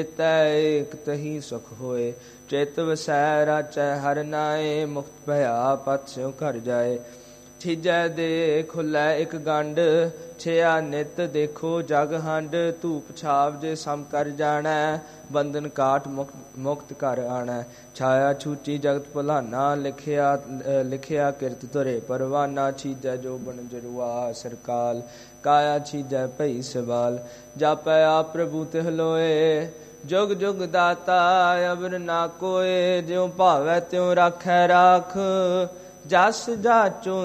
ਤੈ ਏਕ ਤਹੀ ਸੁਖ ਹੋਏ। ਚਿਤ ਵਸੈ ਰਾਚੈ ਹਰਿ ਨਾਏ। ਮੁਕਤ ਭਇਆ ਪਤ ਸਿਉ ਘਰ ਜਾਏ। ਛੀਜੈ ਦੇ ਖੁੱਲੈ ਇਕ ਗੰਢ। ਛਿਆ ਨਿਤ ਦੇਖੋ ਜਗ ਹੰਡ। ਧੂਪ ਛਾਪ ਜੇ ਸਮ ਕਰ ਜਾਣੈ। ਬੰਧਨ ਕਾਟ ਮੁਕਤ ਘਰ ਆਣੈ। ਛਾਇਆ ਛੂਚੀ ਜਗਤ ਭੁਲਾਨਾ। ਲਿਖਿਆ ਕਿਰਤ ਧਰੇ ਪਰਵਾਨਾ। ਛੀਜੈ ਜੋ ਬਨ ਜਰੂਆ ਸਰਕਾਲ। ਕਾਇਆ ਛੀਜੈ ਭਈ ਸਵਾਲ। ਜਾਪੈ ਆਪ ਪ੍ਰਭੂ ਤਿਹ ਲੋਏ। ਜੁਗ ਜੁਗ ਦਾਤਾ ਅਵਰ ਨਾ ਕੋਏ। ਜਿਉ ਭਾਵੈ ਤਿਉ ਰਾਖੈ ਰਾਖ। ਜਸ ਜਾਚੋ